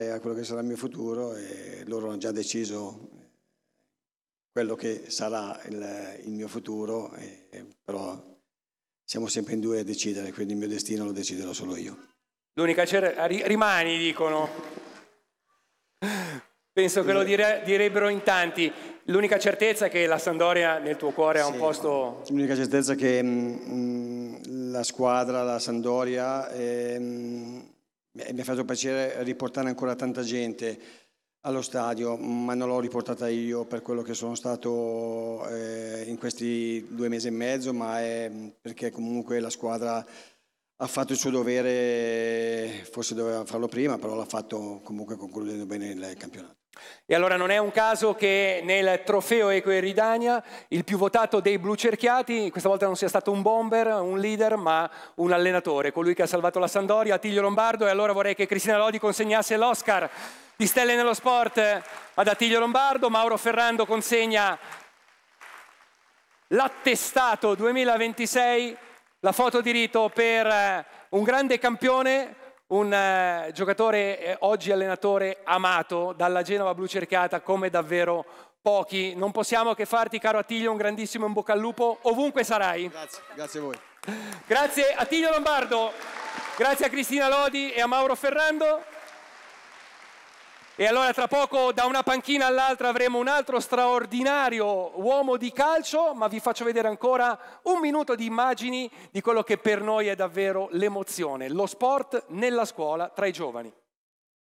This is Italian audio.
a quello che sarà il mio futuro, e loro hanno già deciso quello che sarà il mio futuro, però siamo sempre in due a decidere, quindi il mio destino lo deciderò solo io. L'unica rimani, dicono. Penso che lo direbbero in tanti. L'unica certezza è che la Sampdoria nel tuo cuore ha un posto... L'unica certezza è che la squadra, la Sampdoria, mi ha fatto piacere riportare ancora tanta gente allo stadio, ma non l'ho riportata io per quello che sono stato in questi 2 mesi e mezzo, ma è perché comunque la squadra ha fatto il suo dovere, forse doveva farlo prima, però l'ha fatto comunque concludendo bene il campionato. E allora non è un caso che nel trofeo Eco Eridania il più votato dei blu cerchiati questa volta non sia stato un bomber, un leader, ma un allenatore, colui che ha salvato la Sampdoria, Attilio Lombardo. E allora vorrei che Cristina Lodi consegnasse l'Oscar di Stelle nello Sport ad Attilio Lombardo. Mauro Ferrando consegna l'attestato 2026, la foto di rito per un grande campione, un giocatore oggi allenatore amato dalla Genova blu cerchiata come davvero pochi. Non possiamo che farti, caro Attilio, un grandissimo in bocca al lupo ovunque sarai. Grazie a voi. Grazie Attilio Lombardo, grazie a Cristina Lodi e a Mauro Ferrando. E allora tra poco da una panchina all'altra avremo un altro straordinario uomo di calcio, ma vi faccio vedere ancora un minuto di immagini di quello che per noi è davvero l'emozione, lo sport nella scuola tra i giovani.